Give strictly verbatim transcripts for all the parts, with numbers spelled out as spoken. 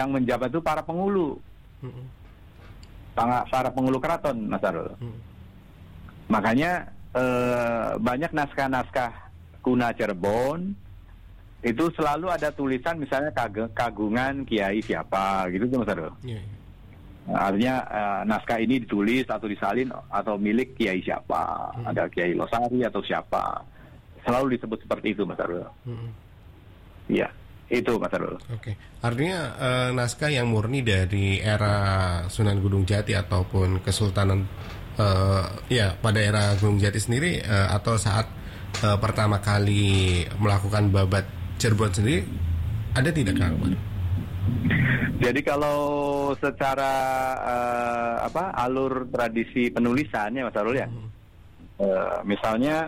yang menjabat itu para penghulu, hmm. para, para penghulu keraton, Mas Arul. Hmm. Makanya eh, banyak naskah-naskah kuna Cirebon itu selalu ada tulisan misalnya kag- kagungan kiai siapa gitu tuh Mas Arul. Yeah. Artinya uh, naskah ini ditulis atau disalin atau milik kiai siapa, hmm. ada Kiai Losari atau siapa, selalu disebut seperti itu Mas Arul. Iya, hmm. itu Mas Arul. Oke, artinya uh, naskah yang murni dari era Sunan Gunung Jati ataupun Kesultanan, uh, ya pada era Gunung Jati sendiri uh, atau saat uh, pertama kali melakukan babat Cirebon sendiri, ada tidak Kang Akbar? Jadi kalau secara uh, apa alur tradisi penulisannya Mas Arul ya, hmm. uh, misalnya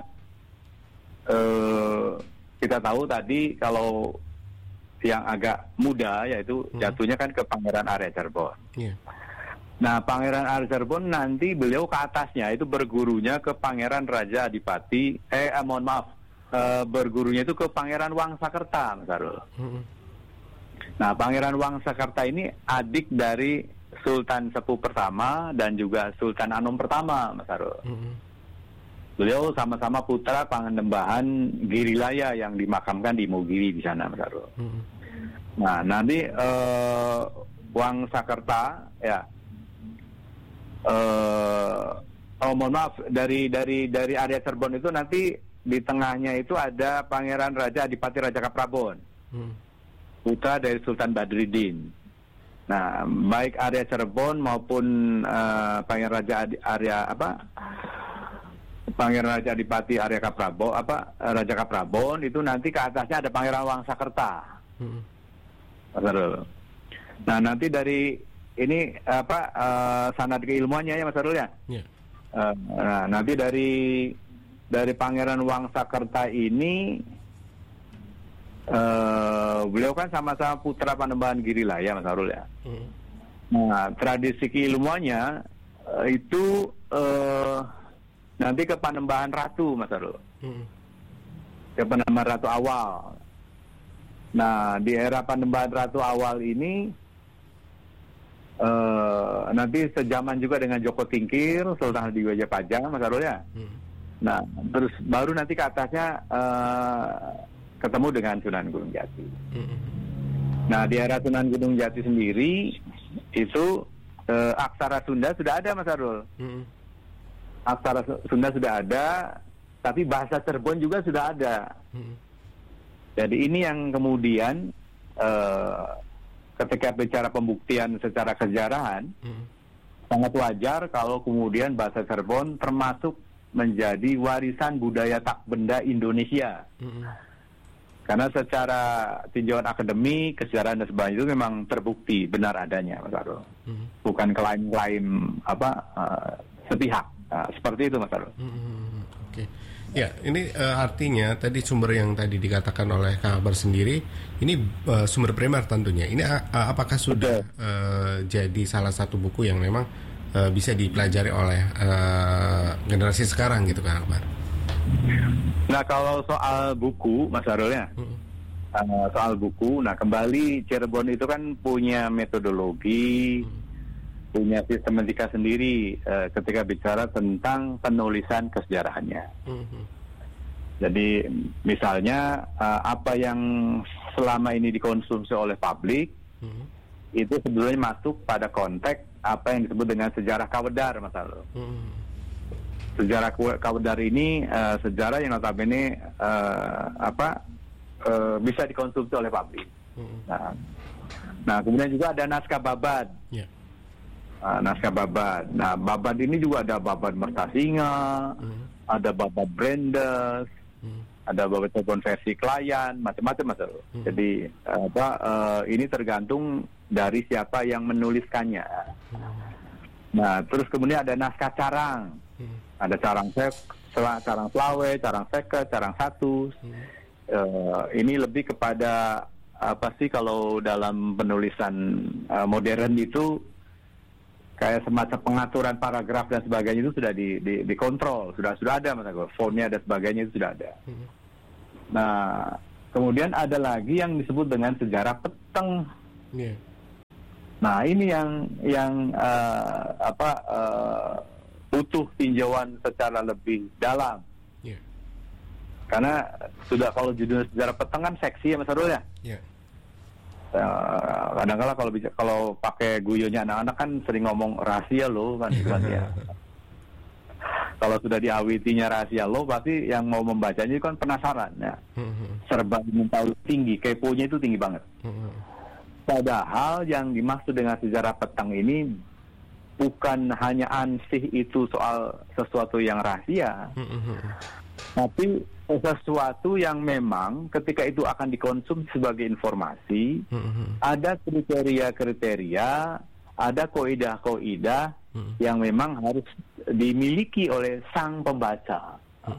uh, kita tahu tadi kalau yang agak muda yaitu hmm. jatuhnya kan ke Pangeran Arya Cirebon. Yeah. Nah Pangeran Arya Cirebon nanti beliau ke atasnya itu bergurunya ke Pangeran Raja Adipati, eh, eh mohon maaf, uh, bergurunya itu ke Pangeran Wangsakerta Mas Arul. Hmm. Nah, Pangeran Wangsakerta ini adik dari Sultan Sepuh pertama dan juga Sultan Anom pertama, Mas Arul. Mm-hmm. Beliau sama-sama putra Pangendembahan Girilaya yang dimakamkan di Mogiri di sana, Mas Arul. Mm-hmm. Nah, nanti eh, Wangsakerta, ya, eh, oh mohon maaf dari dari dari area Cirebon itu nanti di tengahnya itu ada Pangeran Raja Adipati Raja Kaprabon. Mm-hmm. Putra dari Sultan Badruddin. Nah, baik area Cirebon maupun uh, Pangeran Raja Adi, area apa? Pangeran Raja Adipati Arya Kaprabon, apa Raja Kaprabon itu nanti ke atasnya ada Pangeran Wangsakerta. Hmm. Nah, nanti dari ini apa uh, sanad keilmuannya ya Mas Arul ya? Yeah. Uh, nah, nanti dari dari Pangeran Wangsakerta ini Uh, beliau kan sama-sama putra Panembahan Girilaya Mas Arul ya. Hmm. Nah tradisi keilmuannya uh, itu uh, nanti ke Panembahan Ratu Mas Arul. Hmm. Ke Panembahan Ratu awal. Nah di era Panembahan Ratu awal ini uh, nanti sejaman juga dengan Joko Tingkir, Sultan Hadiwijayapajang Mas Arul ya. Hmm. Nah terus baru nanti ke atasnya uh, ketemu dengan Sunan Gunung Jati. Mm-hmm. Nah di era Sunan Gunung Jati sendiri itu eh, aksara Sunda sudah ada Mas Arul. Mm-hmm. Aksara Sunda sudah ada, tapi bahasa Cirebon juga sudah ada. Mm-hmm. Jadi ini yang kemudian eh, ketika bicara pembuktian secara kesejarahan mm-hmm. sangat wajar kalau kemudian bahasa Cirebon termasuk menjadi warisan budaya tak benda Indonesia. Mm-hmm. Karena secara tinjauan akademik, kesejarahan dan sebagainya itu memang terbukti benar adanya, Mas Arul. Hmm. Bukan klaim-klaim apa uh, sepihak. Uh, seperti itu, Mas Arul. Hmm, Oke. Okay. Ya, ini uh, artinya tadi sumber yang tadi dikatakan oleh Kang Akbar sendiri, ini uh, sumber primer tentunya. Ini uh, apakah sudah uh, jadi salah satu buku yang memang uh, bisa dipelajari oleh uh, generasi sekarang gitu, Kang Akbar? Nah kalau soal buku Mas Arul ya, hmm. uh, soal buku, nah kembali Cirebon itu kan punya metodologi, hmm. punya sistematika sendiri uh, ketika bicara tentang penulisan kesejarahannya. Hmm. Jadi misalnya uh, apa yang selama ini dikonsumsi oleh publik hmm. itu sebetulnya masuk pada konteks apa yang disebut dengan sejarah Kawedar, Mas Arul. Hmm. Sejarah Kawedar ini uh, sejarah yang notabene uh, apa uh, bisa dikonsumsi oleh publik. Mm-hmm. Nah, nah, kemudian juga ada naskah Babad. Yeah. Uh, naskah Babad. Nah, Babad ini juga ada Babad Mertasinga, mm-hmm. ada Babad Brendes, mm-hmm. ada Babad Cirebon versi Klayan, macam-macam Mas. Mm-hmm. Jadi uh, apa uh, ini tergantung dari siapa yang menuliskannya. Mm-hmm. Nah, terus kemudian ada naskah Carang. Hmm. Ada carang sek, carang Slawe, carang seket, carang satu. Hmm. Uh, ini lebih kepada apa sih kalau dalam penulisan uh, modern itu kayak semacam pengaturan paragraf dan sebagainya itu sudah di, di, dikontrol, sudah sudah ada Mas Agus, fontnya dan sebagainya itu sudah ada. Hmm. Nah, kemudian ada lagi yang disebut dengan sejarah peteng. Yeah. Nah ini yang yang uh, apa uh, butuh tinjauan secara lebih dalam. Yeah. Karena sudah kalau judul sejarah petang kan seksi ya Mas Arul ya. Yeah. Uh, kadang-kadang kalau bisa kalau pakai guyonnya anak-anak kan sering ngomong rahasia loh kan gitu kan ya. Kalau sudah diawitinya rahasia lo, pasti yang mau membacanya itu kan penasaran ya. Serba ingin tahu tinggi, keponya itu tinggi banget. Padahal yang dimaksud dengan sejarah petang ini bukan hanya ansih itu soal sesuatu yang rahasia, tapi sesuatu yang memang ketika itu akan dikonsumsi sebagai informasi, ada kriteria-kriteria, ada kaidah-kaidah yang memang harus dimiliki oleh sang pembaca.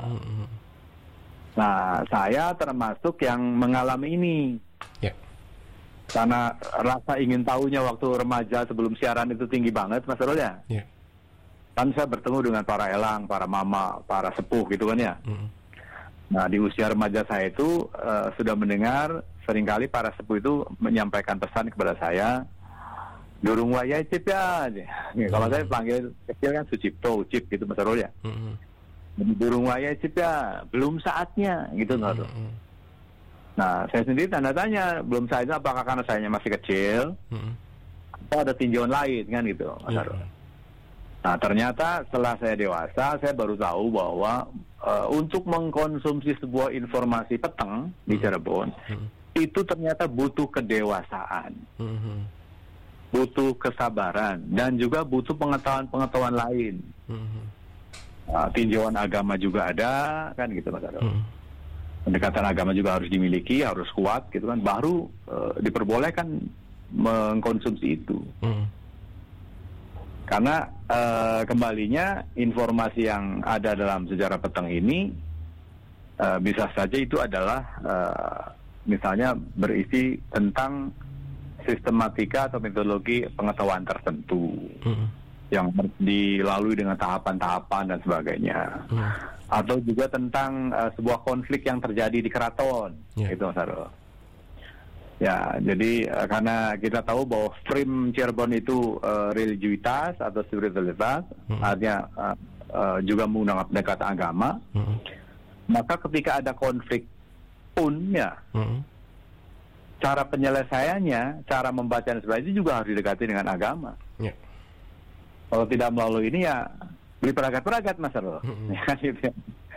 Nah, saya termasuk yang mengalami ini. Yeah. Karena rasa ingin tahunya waktu remaja sebelum siaran itu tinggi banget, Mas Arul ya. Yeah. Kan saya bertemu dengan para elang, para mama, para sepuh gitu kan ya. Mm. Nah, di usia remaja saya itu uh, sudah mendengar seringkali para sepuh itu menyampaikan pesan kepada saya, durung wayai cip ya. Mm-hmm. Kalau saya panggil kecil kan Sucipto, Cip gitu Mas Arul ya. Mm-hmm. Durung wayai cip ya, belum saatnya gitu Mas Arul. Mm-hmm. Nah, saya sendiri tanda tanya, belum saatnya apakah karena saya masih kecil, mm-hmm. atau ada tinjauan lain kan gitu Mas Arul. Mm-hmm. Nah, ternyata setelah saya dewasa, saya baru tahu bahwa uh, untuk mengkonsumsi sebuah informasi petang mm-hmm. di Cirebon, mm-hmm. itu ternyata butuh kedewasaan. Mm-hmm. Butuh kesabaran dan juga butuh pengetahuan-pengetahuan lain. Mm-hmm. Nah, tinjauan agama juga ada, kan gitu Mas Arul. Mm-hmm. Pendekatan agama juga harus dimiliki, harus kuat, gitu kan. Baru uh, diperbolehkan mengkonsumsi itu. Mm-hmm. Karena uh, kembalinya informasi yang ada dalam sejarah petang ini uh, bisa saja itu adalah uh, misalnya berisi tentang sistematika atau metodologi pengetahuan tertentu hmm. yang dilalui dengan tahapan-tahapan dan sebagainya, hmm. atau juga tentang uh, sebuah konflik yang terjadi di keraton, yeah. gitu Mas Arul. Ya, jadi uh, karena kita tahu bahwa frame Cirebon itu uh, religiusitas atau spiritualitas, hmm. artinya uh, uh, juga menggunakan pendekatan agama, hmm. maka ketika ada konflik pun ya. Hmm. cara penyelesaiannya, cara membaca dan sebagainya juga harus didekati dengan agama. Yeah. Kalau tidak melalui ini ya beli peragat-peragat Mas Arul. Mm-hmm.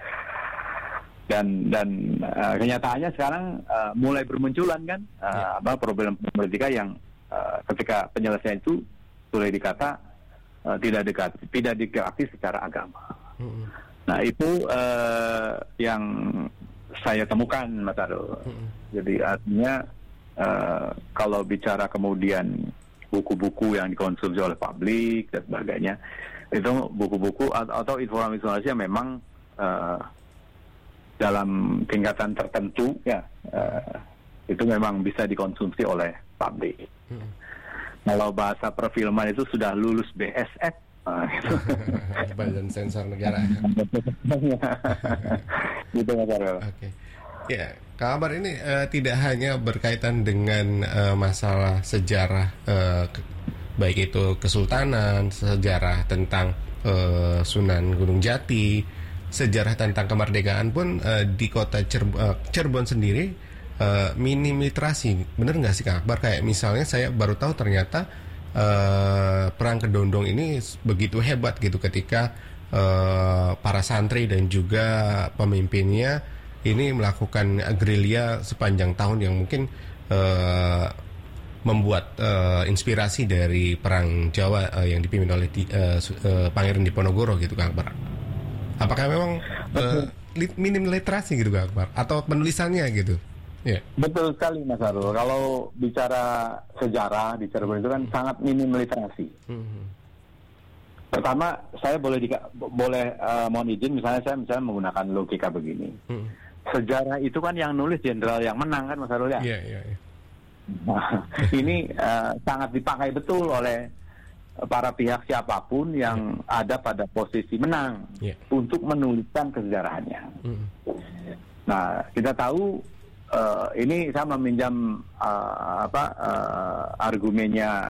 dan dan uh, kenyataannya sekarang uh, mulai bermunculan kan uh, yeah. apa problem politika yang uh, ketika penyelesaian itu boleh dikata uh, tidak dekat, tidak didekati secara agama. Mm-hmm. Nah itu uh, yang saya temukan Mas Arul. Mm-hmm. Jadi artinya Uh, kalau bicara kemudian buku-buku yang dikonsumsi oleh publik dan sebagainya, itu buku-buku atau, atau informasi-informasi yang memang uh, dalam tingkatan tertentu ya uh, itu memang bisa dikonsumsi oleh publik. Hmm. Kalau bahasa perfilman itu sudah lulus B S F. Uh, gitu. Badan Sensor Negara. Gitu Mas Arul. Oke. Ya, kabar ini uh, tidak hanya berkaitan dengan uh, masalah sejarah, uh, ke, baik itu kesultanan, sejarah tentang uh, Sunan Gunung Jati, sejarah tentang kemerdekaan pun uh, di kota Cer- uh, Cirebon sendiri uh, minim literasi. Bener nggak sih kabar? Kayak misalnya saya baru tahu ternyata uh, perang Kedondong ini begitu hebat gitu ketika uh, para santri dan juga pemimpinnya ini melakukan gerilya sepanjang tahun yang mungkin uh, membuat uh, inspirasi dari perang Jawa uh, yang dipimpin oleh uh, uh, Pangeran Diponegoro gitu Kang Akbar. Apakah memang uh, li- minim literasi gitu Kang Akbar atau penulisannya gitu? Yeah. Betul sekali Mas Arul. Kalau bicara sejarah di Cirebon itu kan sangat minim literasi. Mm-hmm. Pertama saya boleh di- boleh uh, mohon izin misalnya saya misalnya menggunakan logika begini. Mm-hmm. Sejarah itu kan yang nulis jenderal yang menang kan Mas Arul ya. Iya, iya, iya. Nah, ini uh, sangat dipakai betul oleh para pihak siapapun yang yeah. ada pada posisi menang yeah. untuk menuliskan kesejarahannya. Mm. Nah, kita tahu uh, ini saya meminjam uh, apa uh, argumennya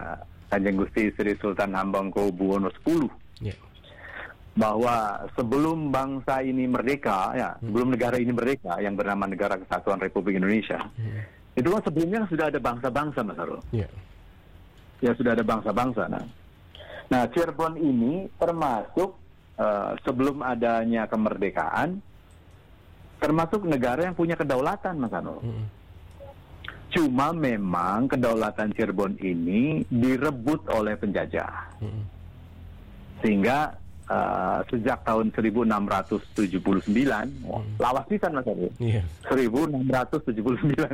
Kanjeng Gusti Sri Sultan Hamengkubuwono sepuluh. Yeah. Bahwa sebelum bangsa ini merdeka, ya, hmm. sebelum negara ini merdeka yang bernama Negara Kesatuan Republik Indonesia, hmm. itu kan sebelumnya sudah ada bangsa-bangsa, Mas Arul. Yeah. Ya sudah ada bangsa-bangsa. Nah, nah Cirebon ini termasuk uh, sebelum adanya kemerdekaan, termasuk negara yang punya kedaulatan, Mas Arul. Hmm. Cuma memang kedaulatan Cirebon ini direbut oleh penjajah, hmm. sehingga Uh, sejak tahun seribu enam ratus tujuh puluh sembilan, wah, lawas pisan Mas Arul. Yeah. seribu enam ratus tujuh puluh sembilan.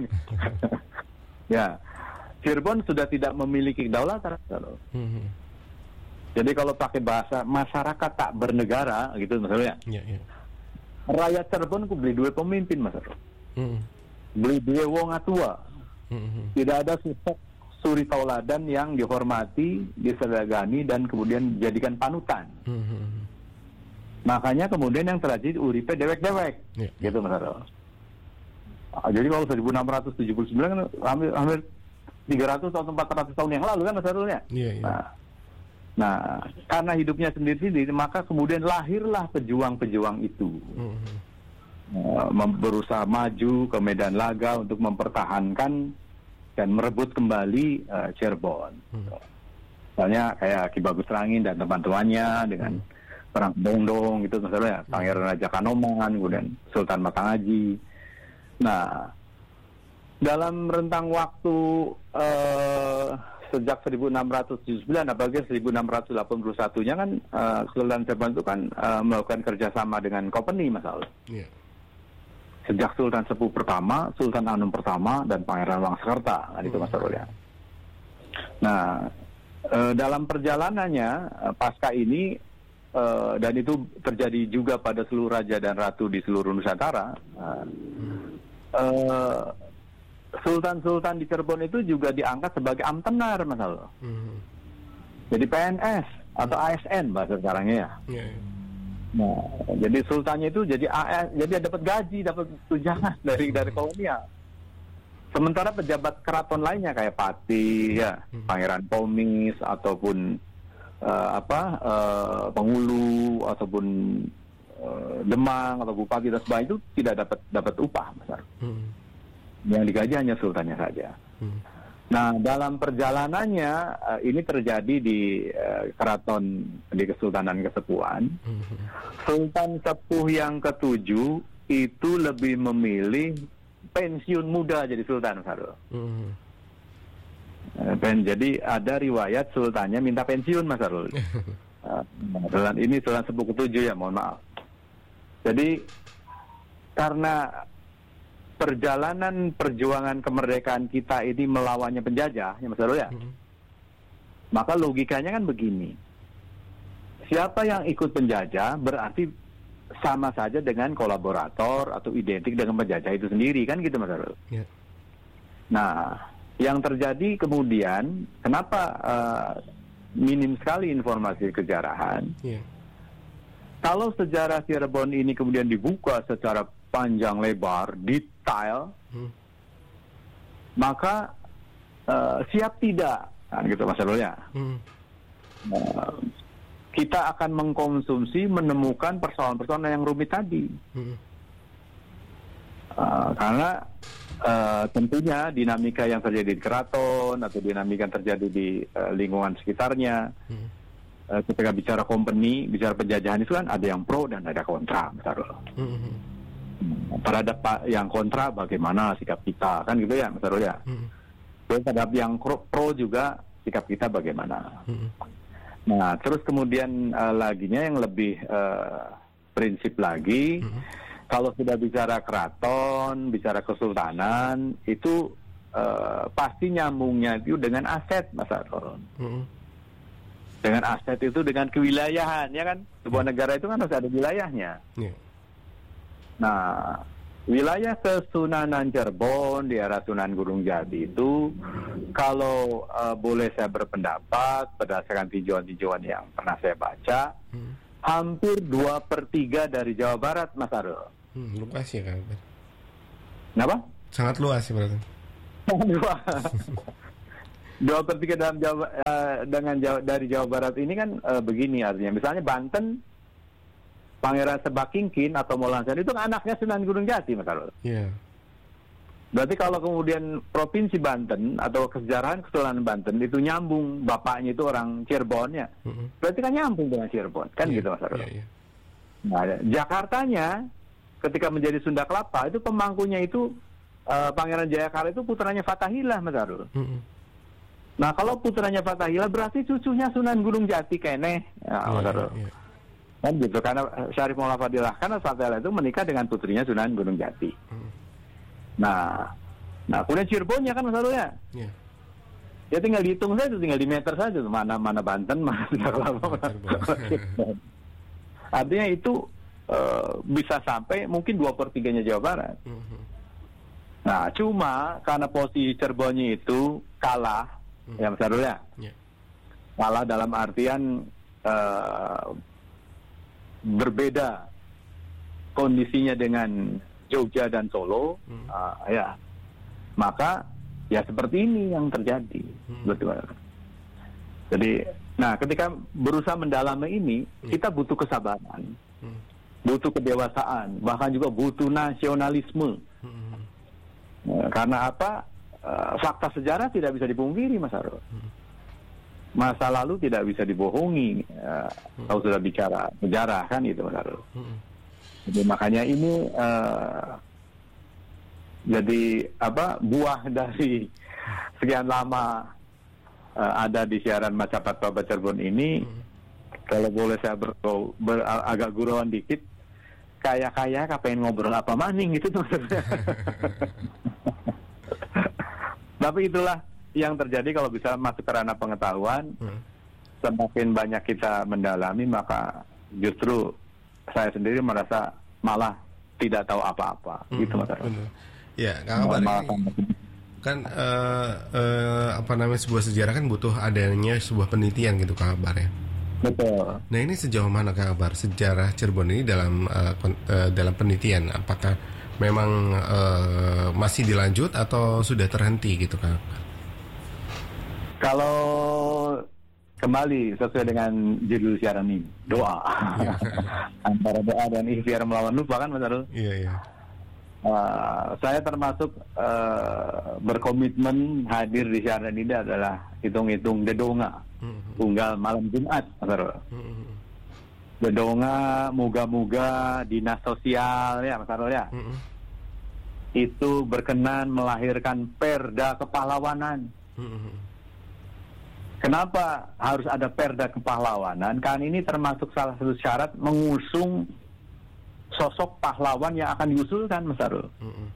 Ya, Cirebon sudah tidak memiliki kedaulatan. Mm-hmm. Jadi kalau pakai bahasa masyarakat tak bernegara, gitu Mas Arul ya. Yeah, yeah. Rakyat Cirebon ku beli dua pemimpin Mas Arul. Mm-hmm. Beli dua wong atua. Mm-hmm. Tidak ada sosok suri tauladan yang dihormati, disegani, dan kemudian dijadikan panutan. Mm-hmm. Makanya kemudian yang terjadi uripe dewek-dewek, yeah. gitu Mas Arul. Nah, jadi kalau seribu enam ratus tujuh puluh sembilan kan hampir, hampir tiga ratus atau empat ratus tahun yang lalu kan Mas Arul ya. Yeah, yeah. Nah, nah, karena hidupnya sendiri-sendiri, maka kemudian lahirlah pejuang-pejuang itu. Mm-hmm. Uh, berusaha maju ke medan laga untuk mempertahankan dan merebut kembali uh, Cirebon. Hmm. Misalnya kayak Ki Bagus Rangin dan teman-temannya dengan hmm. perang Dongdong gitu misalnya, hmm. Pangeran Raja Kanoman, kemudian Sultan Matangaji. Nah, dalam rentang waktu uh, sejak seribu enam ratus tujuh puluh sembilan, apalagi seribu enam ratus delapan puluh satu-nya kan uh, Sultan Cirebon itu kan uh, melakukan kerjasama dengan Kompeni, Mas Arul. Yeah. Sejak Sultan Sepuh pertama, Sultan Anom pertama, dan Pangeran Wangsakerta, kan itu Mas Arul ya. Nah, e, dalam perjalanannya e, pasca ini, e, dan itu terjadi juga pada seluruh raja dan ratu di seluruh Nusantara, e, Sultan-Sultan di Cirebon itu juga diangkat sebagai amtenar, Mas Arul. Jadi P N S atau A S N bahasa sekarangnya ya. Yeah. Nah, jadi sultannya itu jadi A S, jadi dapat gaji, dapat tunjangan dari dari kolonial. Sementara pejabat keraton lainnya kayak Patih, ya, Pangeran Komis ataupun uh, apa uh, Pengulu ataupun uh, Demang atau Bupati dan sebagainya itu tidak dapat dapat upah, Mas Arul. Hmm. Yang digaji hanya sultannya saja. Hmm. Nah, dalam perjalanannya uh, ini terjadi di uh, keraton di Kesultanan Kesepuhan. Mm-hmm. Sultan Sepuh yang ketujuh itu lebih memilih pensiun muda jadi sultan, Sarul. Mm-hmm. Uh, jadi ada riwayat sultannya minta pensiun, Mas Sarul. uh, Sultan ini Sultan Sepuh ketujuh ya, mohon maaf. Jadi karena perjalanan perjuangan kemerdekaan kita ini melawannya penjajah, ya Mas Arul ya. Mm-hmm. Maka logikanya kan begini. Siapa yang ikut penjajah berarti sama saja dengan kolaborator atau identik dengan penjajah itu sendiri, kan gitu Mas Arul. Yeah. Nah, yang terjadi kemudian kenapa uh, minim sekali informasi kejarahan? Yeah. Kalau sejarah Cirebon ini kemudian dibuka secara panjang lebar, detail, hmm. maka uh, siap tidak, kan gitu Mas Arul ya. Hmm. Uh, kita akan mengkonsumsi, menemukan persoalan-persoalan yang rumit tadi. Hmm. Uh, karena uh, tentunya dinamika yang terjadi di keraton atau dinamika yang terjadi di uh, lingkungan sekitarnya. Hmm. Uh, ketika bicara company, bicara penjajahan itu kan ada yang pro dan ada kontra, Mas Arul. Hmm. Terhadap yang kontra bagaimana sikap kita, kan gitu ya Mas Arul ya. Hmm. Terhadap yang pro juga sikap kita bagaimana. Hmm. Nah terus kemudian uh, laginya yang lebih uh, prinsip lagi, hmm. kalau sudah bicara keraton, bicara kesultanan itu uh, pasti nyambungnya itu dengan aset, Mas Arul. Hmm. Dengan aset itu dengan kewilayahan, ya kan. Sebuah hmm. negara itu kan harus ada wilayahnya. Yeah. Nah, wilayah Kesunanan Cirebon di era Sunan Gunung Jati itu, kalau uh, boleh saya berpendapat berdasarkan tinjauan-tinjauan yang pernah saya baca, hmm. hampir dua per tiga dari Jawa Barat, Mas Arul. Hmm, luas ya kan? Kenapa? Sangat luas ya berarti. Sangat luas. dua per tiga dalam Jawa, uh, dengan Jawa, dari Jawa Barat ini kan uh, begini artinya. Misalnya Banten, Pangeran Sebakingkin atau Maulana Sa'id itu kan anaknya Sunan Gunung Jati, Mas Arul. Iya. Yeah. Berarti kalau kemudian Provinsi Banten atau kesejarahan Kesultanan Banten itu nyambung, bapaknya itu orang Cirebon ya, mm-hmm. berarti kan nyambung dengan Cirebon, kan yeah. gitu Mas Arul. Yeah, yeah. Nah, Jakartanya ketika menjadi Sunda Kelapa itu pemangkunya itu uh, Pangeran Jayakara itu putranya Fathahillah, Mas Arul. Mm-hmm. Nah, kalau putranya Fathahillah berarti cucunya Sunan Gunung Jati kene, ya, yeah, Mas Arul. Yeah, yeah. Kan gitu, karena Syarif Maula Fadilah, karena Fathahillah itu menikah dengan putrinya Sunan Gunung Jati. Mm-hmm. Nah, nah kemudian Cirebonnya kan Mas Arul ya. Yeah. Ya tinggal dihitung saja, tinggal di meter saja, mana mana Banten, mana Sunda Kelapa. Artinya itu uh, bisa sampai mungkin dua per tiganya Jawa Barat. Mm-hmm. Nah, cuma karena posisi Cirebonnya itu kalah, mm-hmm. ya Mas Arul ya. Yeah. Kalah dalam artian uh, berbeda kondisinya dengan Jogja dan Solo, hmm. uh, ya, maka ya seperti ini yang terjadi, hmm. betul. Jadi, nah ketika berusaha mendalami ini, hmm. kita butuh kesabaran, hmm. butuh kedewasaan, bahkan juga butuh nasionalisme. Hmm. Nah, karena apa? Uh, fakta sejarah tidak bisa dipungkiri, Mas Arul. Hmm. Masa lalu tidak bisa dibohongi. Uh, hmm. Kalau sudah bicara sejarah kan itu, Mas Arul. Hmm. Jadi makanya ini uh, jadi apa buah dari sekian lama uh, ada di siaran Macapat Babat Cirebon ini. Hmm. Kalau boleh saya ber, ber, agak gurauan dikit, kaya-kaya pengen ngobrol apa maning gitu maksudnya. Tapi itulah yang terjadi kalau bisa masuk ke ranah pengetahuan. Hmm. Semakin banyak kita mendalami, maka justru saya sendiri merasa malah tidak tahu apa-apa, hmm, gitu Mas. Ya, Kang Akbar, ini kan uh, uh, apa namanya sebuah sejarah kan butuh adanya sebuah penelitian gitu, Kang Akbar ya. Betul. Nah ini sejauh mana Kang Akbar sejarah Cirebon ini dalam uh, uh, dalam penelitian? Apakah memang uh, masih dilanjut atau sudah terhenti gitu, Kang? Kalau kembali sesuai dengan judul siaran ini, doa. Yeah. Antara doa dan ikhtiar melawan lupa kan Mas Arul? Iya, yeah, iya. Yeah. Uh, saya termasuk uh, berkomitmen hadir di siaran ini adalah hitung-hitung dedonga. Mm-hmm. Tunggal malam Jumat, Mas Arul. Mm-hmm. Dedonga, moga-moga dinas sosial ya Mas Arul ya. Mm-hmm. Itu berkenan melahirkan perda kepahlawanan. Mm-hmm. Kenapa harus ada perda kepahlawanan? Kan ini termasuk salah satu syarat mengusung sosok pahlawan yang akan diusulkan, Mas Arul. Mm-hmm.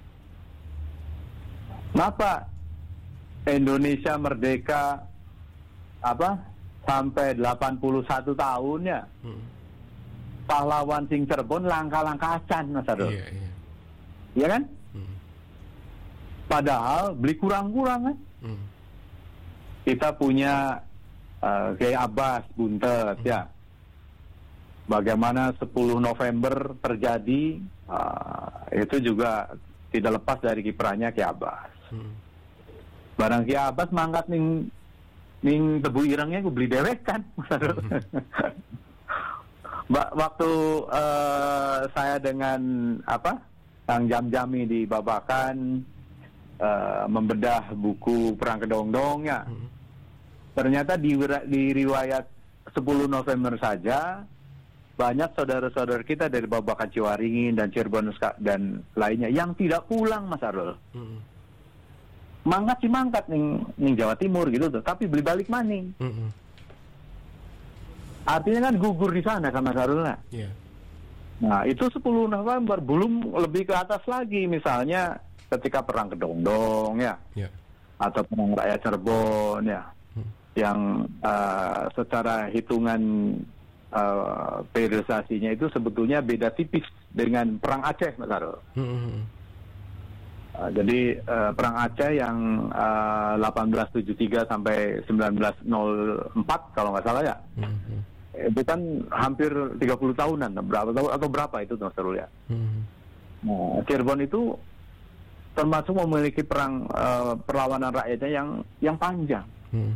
Kenapa Indonesia merdeka apa sampai delapan puluh satu tahun ya? Mm-hmm. Pahlawan sing Cirebon langkah-langkah acan, Mas Arul. Iya, iya. Iya kan? Mm-hmm. Padahal beli kurang-kurang kan? Mm-hmm. Kita punya uh, Kiai Abbas Buntet hmm. ya. Bagaimana sepuluh November terjadi, uh, itu juga tidak lepas dari kiprahnya Kiai Abbas. Hmm. Barang Kiai Abbas mangkat ning ning tebu irengnya gue beli dewek kan. Hmm. Waktu uh, saya dengan apa Kang Jam-Jami di Babakan uh, membedah buku Perang Kedongdong ya. Hmm. Ternyata di, di riwayat sepuluh November saja banyak saudara-saudara kita dari Babakan Ciwaringin dan Cirebon dan lainnya yang tidak pulang, Mas Arul. Mm-hmm. Mangkat sih mangkat ning, ning Jawa Timur gitu tuh, tapi beli balik maning. Mm-hmm. Artinya kan gugur di sana kan Mas Arul lah. Yeah. Nah itu sepuluh November, belum lebih ke atas lagi, misalnya ketika Perang Kedongdong ya, yeah. atau Perang Rakyat Cirebon ya. Yang uh, secara hitungan uh, periodisasinya itu sebetulnya beda tipis dengan Perang Aceh, Mas Arul. Mm-hmm. Uh, jadi uh, Perang Aceh yang uh, delapan belas tujuh puluh tiga sampai sembilan belas nol empat kalau nggak salah ya, mm-hmm. itu kan hampir tiga puluh tahunan, berapa atau berapa itu, Mas Arul ya. Mm-hmm. Nah, Cirebon itu termasuk memiliki perang uh, perlawanan rakyatnya yang yang panjang. Hmm.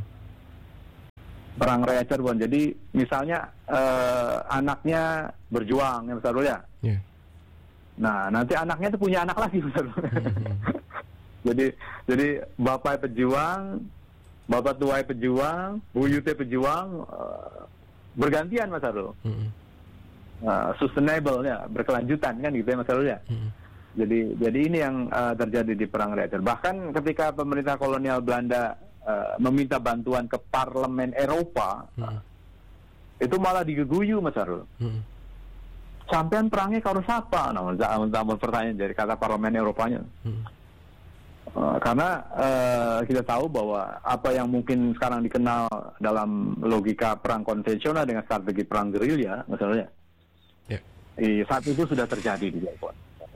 Perang Rakyat Cirebon. Jadi misalnya uh, anaknya berjuang, ya Mas Arul ya. Yeah. Nah nanti anaknya itu punya anak lagi, Mas Arul. Hmm. jadi jadi bapak pejuang, bapak tua pejuang, buyutnya pejuang, uh, bergantian Mas Arul. Hmm. Uh, sustainable ya, berkelanjutan kan gitu ya Mas Arul ya. Hmm. Jadi jadi ini yang uh, terjadi di Perang Rakyat. Bahkan ketika pemerintah kolonial Belanda uh, meminta bantuan ke Parlemen Eropa, hmm. uh, itu malah digeguyu Mas Arul. Hmm. Sampean perangnya karo siapa? Nah, namun pertanyaan dari kata Parlemen Eropanya. Hmm. Uh, karena uh, kita tahu bahwa apa yang mungkin sekarang dikenal dalam logika perang konvensional dengan strategi perang gerilya, misalnya, yeah. eh, saat itu sudah terjadi di Cirebon.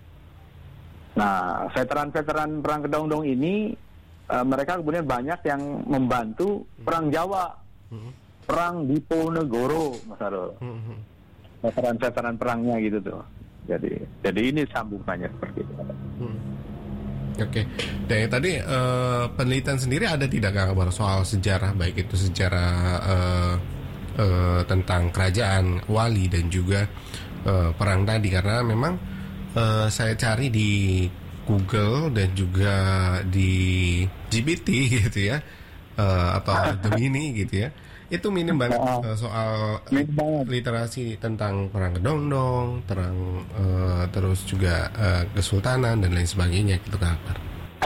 Nah, veteran-veteran perang Kedongdong ini uh, mereka kemudian banyak yang membantu perang Jawa, mm-hmm. perang Diponegoro, Mas Arul. Mm-hmm. Veteran-veteran perangnya gitu tuh. Jadi, jadi ini sambungannya seperti itu. Mm. Oke, okay. Dan tadi uh, penelitian sendiri ada tidak kabar soal sejarah, baik itu sejarah uh, uh, tentang kerajaan wali dan juga uh, perang tadi, karena memang Uh, saya cari di Google dan juga di G P T gitu ya, uh, atau Gemini gitu ya, itu minim banget uh, soal uh, literasi tentang perang Kedongdong, perang uh, terus juga uh, kesultanan dan lain sebagainya gitu kabar.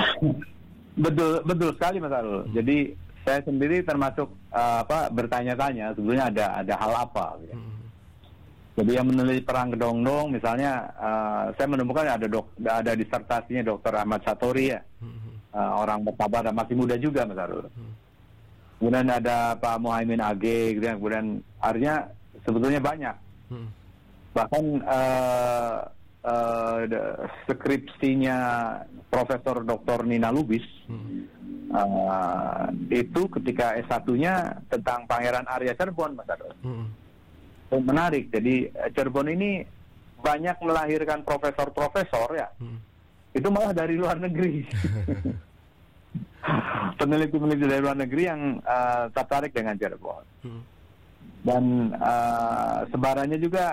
Betul betul sekali Mas Arul. Hmm. Jadi saya sendiri termasuk uh, apa bertanya-tanya sebetulnya ada ada hal apa. Gitu. Hmm. Jadi yang meneliti perang Kedongdong, misalnya uh, saya menemukan ada dok, ada disertasinya Doktor Ahmad Satori ya, mm-hmm. uh, orang bersabar dan masih muda juga Mas Arul. Mm-hmm. Kemudian ada Pak Muhaimin A G, gitu ya. Kemudian artinya sebetulnya banyak. Mm-hmm. Bahkan uh, uh, skripsinya Profesor Doktor Nina Lubis mm-hmm. uh, itu ketika S satu-nya tentang Pangeran Arya Cirebon Mas Arul. Mm-hmm. Menarik. Jadi Cirebon ini banyak melahirkan profesor-profesor ya. Hmm. Itu malah dari luar negeri. Peneliti-peneliti dari luar negeri yang uh, tertarik dengan Cirebon. Hmm. Dan uh, sebarannya juga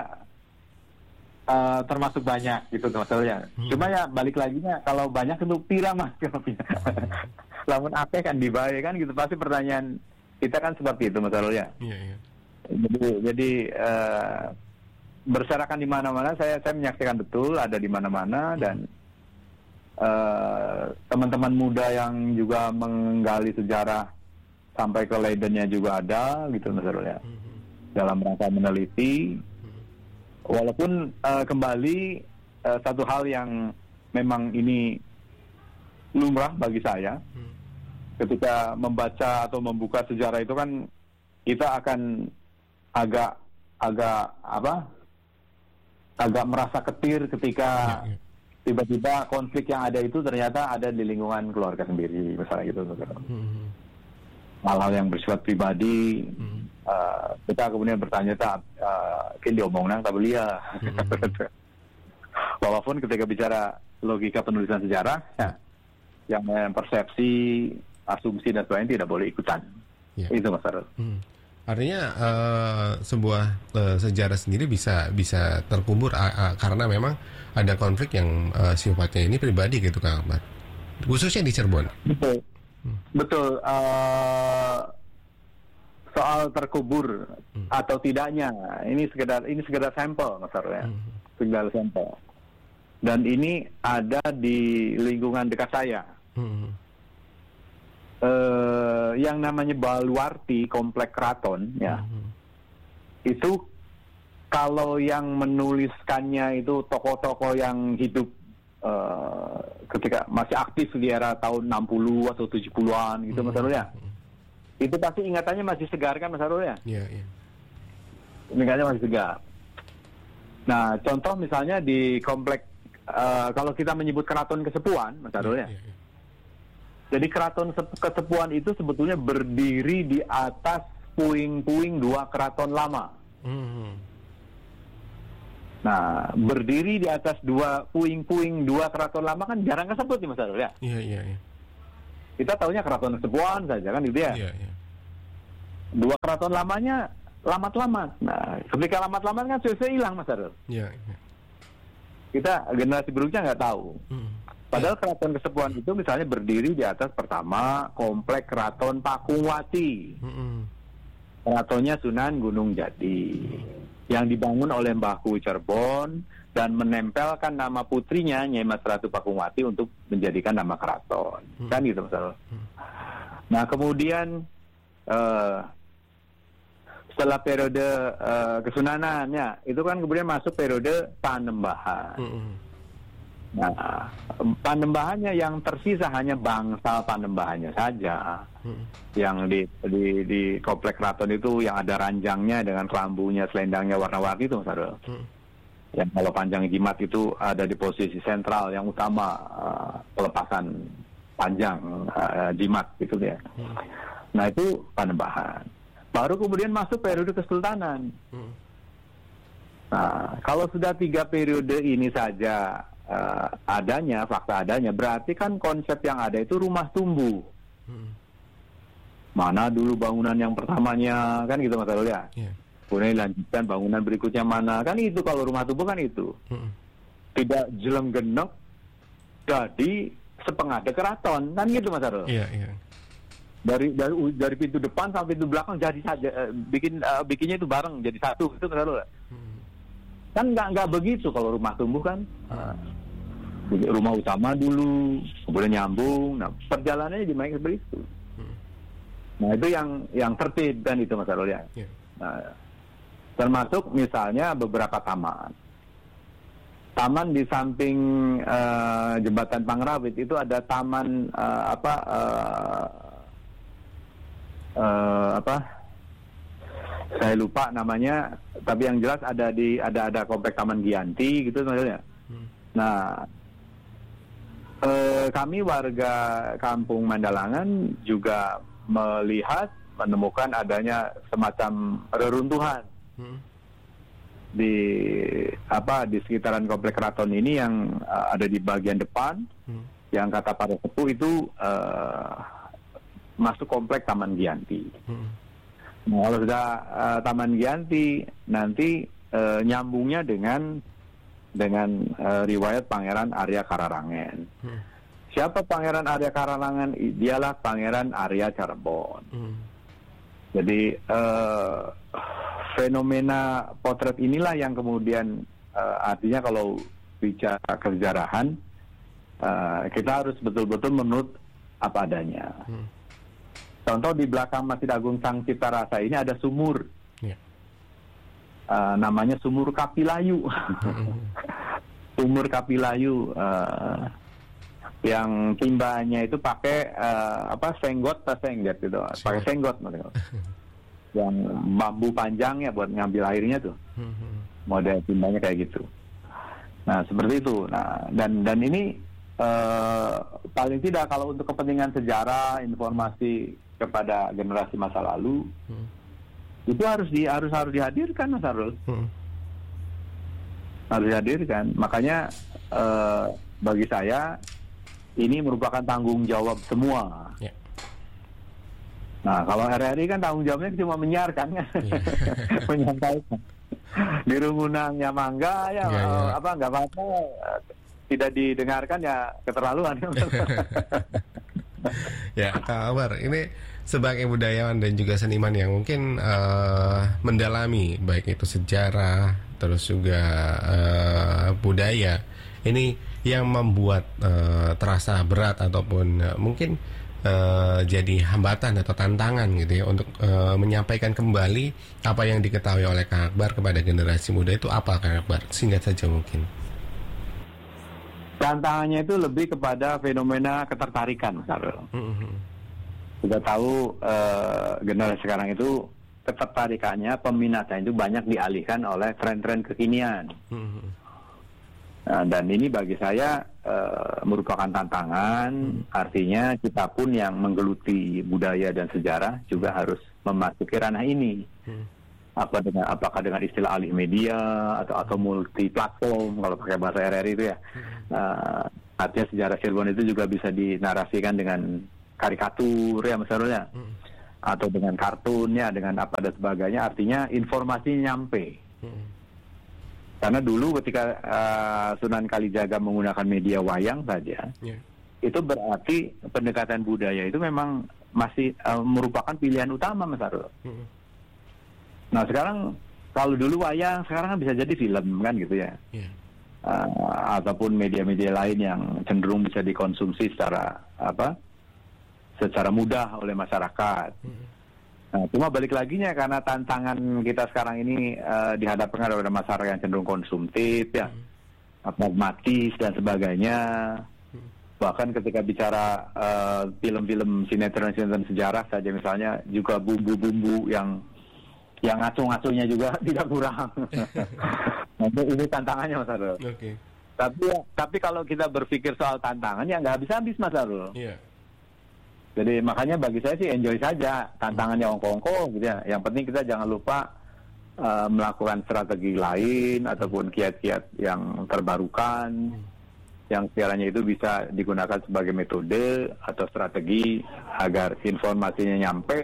uh, termasuk banyak gitu maksudnya. Hmm. Cuma ya balik lagi nya kalau banyak itu pira mas. Lamun akeh kan dibayar kan gitu, pasti pertanyaan kita kan seperti itu maksudnya. Iya, iya. Jadi, jadi uh, berserakan di mana-mana. Saya saya menyaksikan betul ada di mana-mana, dan uh, teman-teman muda yang juga menggali sejarah sampai ke Leidennya juga ada, gitu misalnya, dalam rangka meneliti. Walaupun uh, kembali uh, satu hal yang memang ini lumrah bagi saya, ketika membaca atau membuka sejarah itu kan kita akan agak agak apa agak merasa ketir ketika ya, ya. tiba-tiba konflik yang ada itu ternyata ada di lingkungan keluarga sendiri misalnya gitu. Hmm. Hal-hal yang bersifat pribadi, hmm. uh, kita kemudian bertanya tak uh, kini diomong nang tak belia. Hmm. Walaupun ketika bicara logika penulisan sejarah ya, yang persepsi, asumsi dan sebagainya tidak boleh ikutan. Ya. Itu Mas Arul. Hmm. Artinya uh, sebuah uh, sejarah sendiri bisa bisa terkubur uh, uh, karena memang ada konflik yang uh, sifatnya ini pribadi gitu Kang Ahmad, khususnya di Cirebon. Betul, hmm. betul. Uh, soal terkubur hmm. atau tidaknya, ini sekedar ini sekedar sampel Mas Arul ya, hmm. sekedar sampel. Dan ini ada di lingkungan dekat saya. Hmm. Uh, yang namanya Baluarti, Komplek Keraton ya, mm-hmm. itu kalau yang menuliskannya itu tokoh-tokoh yang hidup uh, ketika masih aktif di era tahun enam puluh atau tujuh puluhan gitu mm-hmm. Mas Arul ya, itu pasti ingatannya masih segar kan Mas Arul ya? Iya, yeah, iya. Yeah. Ingatannya masih segar. Nah contoh misalnya di komplek uh, kalau kita menyebut Keraton Kesepuan Mas Arul ya, yeah, yeah, yeah. Jadi keraton Kesepuan itu sebetulnya berdiri di atas puing-puing dua keraton lama. Mm-hmm. Nah, berdiri di atas dua puing-puing dua keraton lama kan jarang kesebut nih Mas Arul ya. Iya, iya, iya. kita taunya keraton Kesepuan saja kan gitu ya. Yeah, yeah. Dua keraton lamanya lamat-lamat. Nah, ketika lamat-lamat kan sudah hilang Mas Arul. Yeah, yeah. Kita generasi berikutnya nggak tahu. Mm. Padahal yeah. Keraton Kesepuan itu misalnya berdiri di atas pertama komplek Keraton Pakungwati. Mm-hmm. Keratonnya Sunan Gunung Jati yang dibangun oleh Mbahku Cirebon dan menempelkan nama putrinya Nyai Mas Ratu Pakungwati untuk menjadikan nama keraton. Mm. Kan gitu Mas Arul. Mm. Nah kemudian uh, setelah periode uh, kesunanannya itu kan kemudian masuk periode Panembahan. Mm-hmm. Nah, Panembahannya yang tersisa hanya bangsal Panembahannya saja. Mm-hmm. Yang di, di di komplek keraton itu yang ada ranjangnya dengan kelambunya, selendangnya warna-warni itu Mas Arul. Mm-hmm. Yang kalau panjang jimat itu ada di posisi sentral yang utama uh, pelepasan panjang uh, jimat gitu ya. Mm-hmm. Nah itu Panembahan. Baru kemudian masuk periode kesultanan. Hmm. Nah, kalau sudah tiga periode ini saja uh, adanya, fakta adanya, berarti kan konsep yang ada itu rumah tumbuh. Hmm. Mana dulu bangunan yang pertamanya, kan gitu Mas Arul ya. Yeah. Kemudian dilanjutkan bangunan berikutnya mana, kan itu kalau rumah tumbuh kan itu. Hmm. Tidak jelenggenep, jadi sepengada keraton, kan gitu Mas Arul. Iya, yeah, iya. Yeah. dari dari dari pintu depan sampai pintu belakang jadi saja uh, bikin uh, bikinnya itu bareng jadi satu itu kan hmm. kan nggak nggak begitu kalau rumah tumbuh kan uh, rumah utama dulu kemudian nyambung, nah perjalanannya dimainkan seperti itu. hmm. Nah itu yang yang tertib kan itu Mas Arul ya. yeah. Nah, termasuk misalnya beberapa taman taman di samping uh, jembatan Pangrawit itu ada taman uh, apa uh, Uh, apa saya lupa namanya, tapi yang jelas ada di ada ada komplek Taman Giyanti gitu maksudnya. Hmm. Nah uh, kami warga Kampung Mandalangan juga melihat menemukan adanya semacam reruntuhan hmm. di apa di sekitaran komplek keraton ini yang uh, ada di bagian depan, hmm. yang kata para sepuh itu uh, masuk komplek Taman Giyanti. Hmm. Nah, kalau sudah uh, Taman Giyanti nanti uh, nyambungnya dengan dengan uh, riwayat Pangeran Arya Kararangen. Hmm. Siapa Pangeran Arya Kararangen? Dialah Pangeran Arya Cirebon. Hmm. Jadi uh, fenomena potret inilah yang kemudian uh, artinya kalau bicara kesejarahan uh, kita harus betul-betul menurut apa adanya. Hmm. Contoh di belakang Masjid Agung Sang Cipta Rasa ini ada sumur, yeah. uh, namanya Sumur Kapilayu, mm-hmm. Sumur Kapilayu uh, yang timbanya itu pakai uh, apa senggot, senggot gitu, pakai senggot, yang bambu panjang ya buat ngambil airnya tuh, mm-hmm. model timbanya kayak gitu. Nah seperti itu. Nah dan dan ini uh, paling tidak kalau untuk kepentingan sejarah, informasi kepada generasi masa lalu, hmm. itu harus di harus harus dihadirkan Mas Arul, hmm. harus dihadirkan. Makanya eh, bagi saya ini merupakan tanggung jawab semua. Yeah. Nah kalau R R I kan tanggung jawabnya cuma menyiarkan kan, yeah. menyampaikan. Di Rungunangnya mangga ya, yeah, yeah. apa nggak apa-apa, tidak didengarkan ya keterlaluan. Ya, Kak Akbar, ini sebagai budayawan dan juga seniman yang mungkin uh, mendalami baik itu sejarah terus juga uh, budaya, ini yang membuat uh, terasa berat ataupun uh, mungkin uh, jadi hambatan atau tantangan gitu ya untuk uh, menyampaikan kembali apa yang diketahui oleh Kak Akbar kepada generasi muda itu apa Kak Akbar? Singkat saja mungkin. Tantangannya itu lebih kepada fenomena ketertarikan, Mas Arul. Mm-hmm. Kita tahu uh, generasi sekarang itu ketertarikannya, peminatannya itu banyak dialihkan oleh tren-tren kekinian. Mm-hmm. Nah, dan ini bagi saya uh, merupakan tantangan. Mm-hmm. Artinya kita pun yang menggeluti budaya dan sejarah juga harus memasuki ranah ini. Mm-hmm. Apa dengan apakah dengan istilah alih media atau atau multi platform kalau pakai bahasa R R I itu ya. Hmm. Uh, artinya sejarah Cirebon itu juga bisa dinarasikan dengan karikatur ya misalnya, hmm. atau dengan kartunnya, dengan apa dan sebagainya, artinya informasi nyampe. Hmm. Karena dulu ketika uh, Sunan Kalijaga menggunakan media wayang saja, yeah. itu berarti pendekatan budaya itu memang masih uh, merupakan pilihan utama, Mas Arul. Hmm. Nah sekarang kalau dulu wayang, sekarang kan bisa jadi film kan gitu ya. Yeah. Uh, ataupun media-media lain yang cenderung bisa dikonsumsi secara apa, secara mudah oleh masyarakat. Hmm. Nah, cuma balik laginya karena tantangan kita sekarang ini uh, dihadapkan oleh masyarakat yang cenderung konsumtif, ya, hmm. pragmatis dan sebagainya. Hmm. Bahkan ketika bicara uh, film-film sinetron-sinetron sejarah saja misalnya, juga bumbu-bumbu yang yang ngaco-ngaconya juga tidak kurang. Nah, ini tantangannya, Mas Arul. Okay. Tapi tapi kalau kita berpikir soal tantangan ya nggak habis-habis, Mas Arul. Yeah. Jadi makanya bagi saya sih enjoy saja tantangannya ongko-ongko gitu ya. Yang penting kita jangan lupa uh, melakukan strategi lain ataupun kiat-kiat yang terbarukan, yang sekiranya itu bisa digunakan sebagai metode atau strategi agar informasinya nyampe.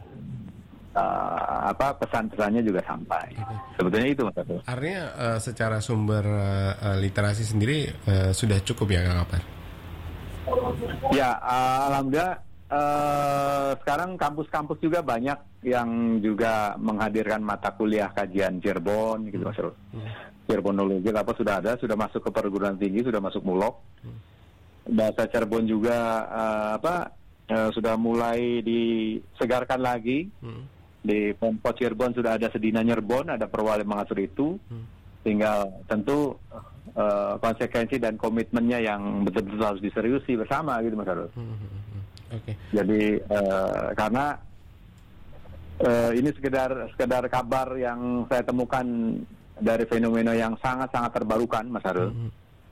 Uh, apa pesan-pesannya juga sampai. Sebetulnya itu, Mas Arul. Artinya uh, secara sumber uh, literasi sendiri uh, sudah cukup ya, Kang Akbar? Ya, uh, alhamdulillah uh, sekarang kampus-kampus juga banyak yang juga menghadirkan mata kuliah kajian Cirebon gitu, Mas Arul. Hmm. Cirebonologi apa sudah ada, sudah masuk ke perguruan tinggi, sudah masuk mulok. Hmm. Bahasa Cirebon juga uh, apa uh, sudah mulai disegarkan lagi. Hmm. Di Pemkot Cirebon sudah ada Sedina Nyerbon, ada perwali mengatur itu. Hmm. Tinggal tentu uh, konsekuensi dan komitmennya yang betul-betul harus diseriusi bersama gitu, Mas Arul. Hmm. Hmm. Okay. Jadi uh, karena uh, ini sekedar sekedar kabar yang saya temukan dari fenomena yang sangat-sangat terbarukan, Mas Arul. Hmm.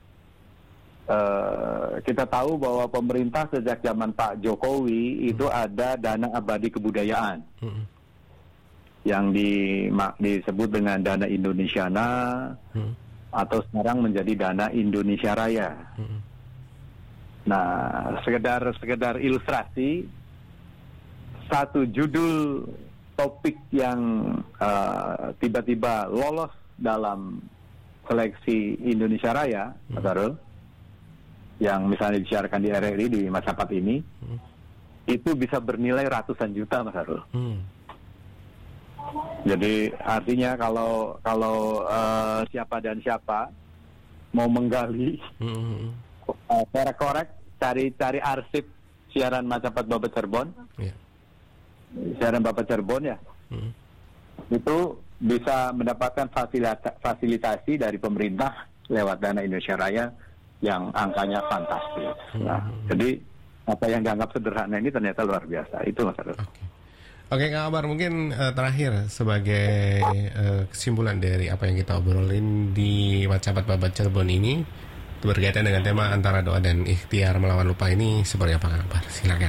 Uh, kita tahu bahwa pemerintah sejak zaman Pak Jokowi hmm. itu ada dana abadi kebudayaan. Hmm. Yang di, disebut dengan dana Indonesiana, hmm. atau sekarang menjadi dana Indonesia Raya. Hmm. Nah, sekedar sekedar ilustrasi, satu judul topik yang uh, tiba-tiba lolos dalam seleksi Indonesia Raya, hmm. Mas Arul, yang misalnya disiarkan di R R I di Macapat ini, hmm. itu bisa bernilai ratusan juta, Mas Arul. Hmm. Jadi artinya kalau kalau uh, siapa dan siapa mau menggali, mm-hmm. uh, korek-korek, cari-cari arsip siaran Macapat Babat Cirebon, yeah. siaran Babat Cirebon ya, mm-hmm. itu bisa mendapatkan fasilita- fasilitasi dari pemerintah lewat dana Indonesia Raya yang angkanya fantastis. Mm-hmm. Nah, jadi apa yang dianggap sederhana ini ternyata luar biasa. Itu Mas Arul. Okay. Oke, Kang Akbar, mungkin uh, terakhir sebagai uh, kesimpulan dari apa yang kita obrolin di Macapat Babat Cirebon ini berkaitan dengan tema antara doa dan ikhtiar melawan lupa ini seperti apa, Kang Akbar? Silakan.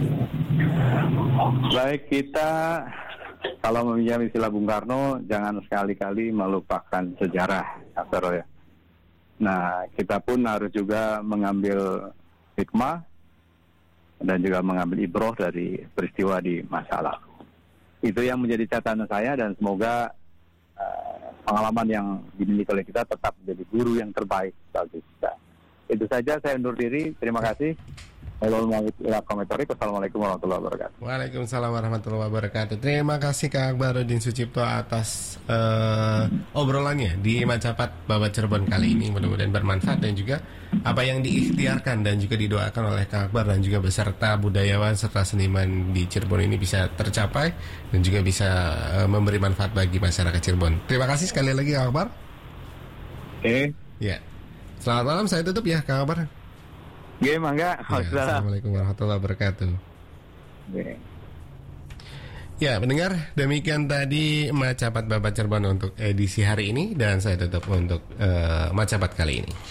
Baik, kita kalau meminjam istilah Bung Karno, jangan sekali-kali melupakan sejarah, ya. Nah, kita pun harus juga mengambil hikmah dan juga mengambil ibroh dari peristiwa di masa lalu. Itu yang menjadi catatan saya, dan semoga uh, pengalaman yang dimiliki oleh kita tetap menjadi guru yang terbaik bagi kita. Itu saja, saya undur diri. Terima kasih. Assalamualaikum warahmatullahi wabarakatuh. Waalaikumsalam warahmatullahi wabarakatuh. Terima kasih Kang Akbarudin Sucipto atas uh, obrolannya di Macapat Babat Cirebon kali ini. Mudah-mudahan bermanfaat dan juga apa yang diikhtiarkan dan juga didoakan oleh Kang Akbar dan juga beserta budayawan serta seniman di Cirebon ini bisa tercapai dan juga bisa uh, memberi manfaat bagi masyarakat Cirebon. Terima kasih sekali lagi Kang Akbar. Oke. Okay. Ya. Selamat malam, saya tutup ya Kang Akbar. Ya, mangga. Ya, Assalamualaikum warahmatullahi wabarakatuh. Ya. Ya, pendengar, demikian tadi Macapat Babat Cirebon untuk edisi hari ini, dan saya tutup untuk uh, Macapat kali ini.